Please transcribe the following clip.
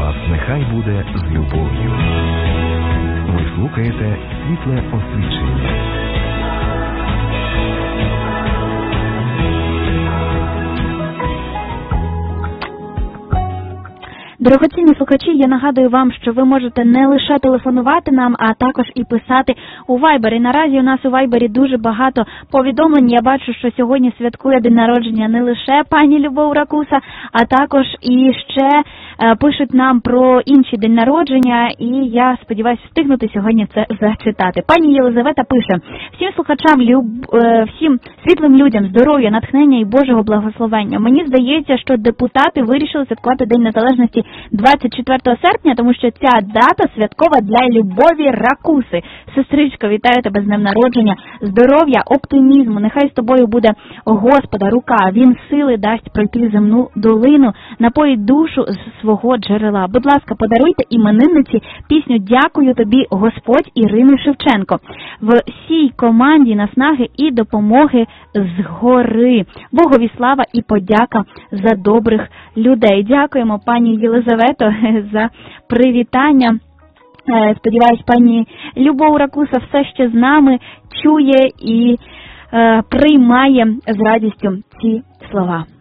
вас нехай буде з любов'ю. Ви слухаєте «Світле освічення». Дорогоцінні слухачі, я нагадую вам, що ви можете не лише телефонувати нам, а також і писати у Вайбері. Наразі у нас у Вайбері дуже багато повідомлень. Я бачу, що сьогодні святкує день народження не лише пані Любов Ракуса, а також і ще пишуть нам про інші день народження, і я сподіваюся встигнути сьогодні це зачитати. Пані Єлизавета пише: всім слухачам, всім світлим людям здоров'я, натхнення і Божого благословення. Мені здається, що депутати вирішили святкувати День Незалежності 24 серпня, тому що ця дата святкова для Любові Ракуси. Сестричко, вітаю тебе з днем народження, здоров'я, оптимізму, нехай з тобою буде Господа рука, він сили дасть пройти земну долину, напоїть душу з свого джерела. Будь ласка, подаруйте іменинниці пісню «Дякую тобі, Господь» Ірини Шевченко. Всій команді наснаги і допомоги згори. Богові слава і подяка за добрих людей. Дякуємо, пані Єлизавето, за привітання. Сподіваюсь, пані Любов Ракуса все ще з нами чує і приймає з радістю ці слова.